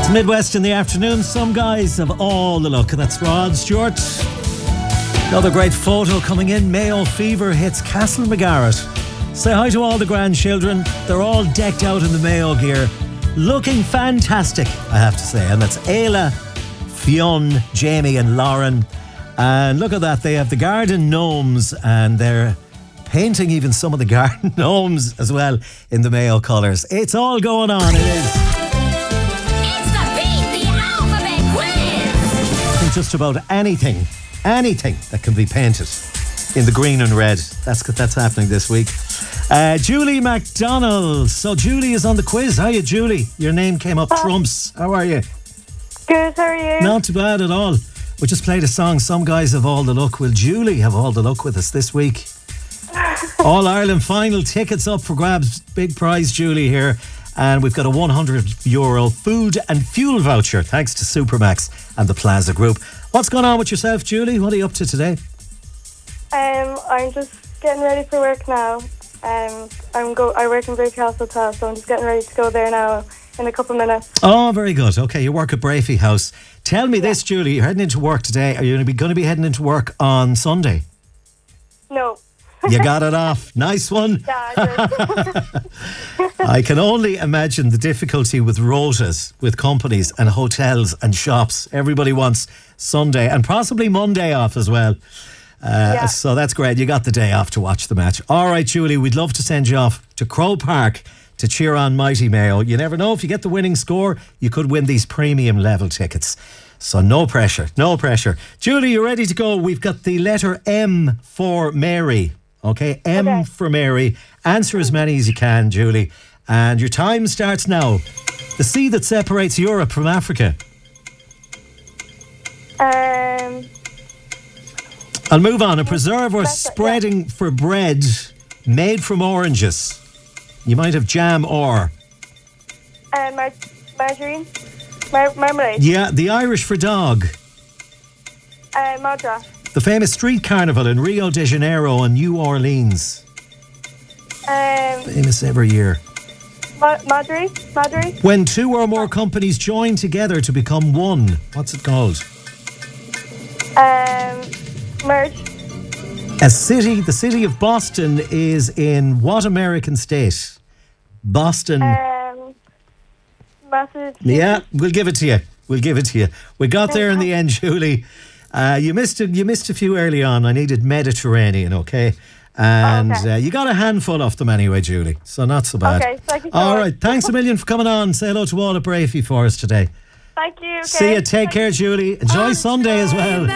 Midwest in the afternoon. Some guys have all the luck. That's Rod Stewart. Another great photo coming in. Mayo fever hits Castle McGarrett. Say hi to all the grandchildren. They're all decked out in the Mayo gear. Looking fantastic, I have to say. And that's Ayla, Fionn, Jamie and Lauren. And look at that. They have the garden gnomes and they're painting even some of the garden gnomes as well in the Mayo colours. It's all going on. It is. Just about anything that can be painted in the green and red. That's happening this week. Julie McDonald. So Julie is on the quiz. Hiya, Julie. Your name came up trumps. How are you? Good, how are you? Not too bad at all. We just played a song. Some guys have all the luck. Will Julie have all the luck with us this week? All Ireland final tickets up for grabs. Big prize, Julie, here. And we've got a €100 food and fuel voucher thanks to Supermax and the Plaza Group. What's going on with yourself, Julie? What are you up to today? I'm just getting ready for work now. I work in Brafey House Hotel, so I'm just getting ready to go there now in a couple of minutes. Oh, very good. Okay, you work at Brafey House. Tell me this, Julie. You're heading into work today. Are you going to be heading into work on Sunday? No. You got it off. Nice one. Yeah, I did. I can only imagine the difficulty with rotas, with companies and hotels and shops. Everybody wants Sunday and possibly Monday off as well. So that's great. You got the day off to watch the match. All right, Julie, we'd love to send you off to Croke Park to cheer on Mighty Mayo. You never know, if you get the winning score, you could win these premium level tickets. So no pressure. Julie, you ready to go? We've got the letter M for Mary. Okay, M for Mary. Answer as many as you can, Julie. And your time starts now. The sea that separates Europe from Africa. I'll move on. A preserve or spreading for bread made from oranges. You might have jam or... margarine. Marmalade. Yeah, the Irish for dog. Madra. The famous street carnival in Rio de Janeiro and New Orleans. Famous every year. Madri. When two or more companies join together to become one, what's it called? Merge. The city of Boston is in what American state? Boston. Massachusetts. Yeah, we'll give it to you. We got there in the end, Julie. You missed a few early on. I needed Mediterranean, okay? And you got a handful of them anyway, Julie. So not so bad. Okay, thank you so all much. right, thanks a million for coming on. Say hello to all at Brafey for us today. Thank you. Okay. See you. Take care, Julie. Enjoy Sunday as well.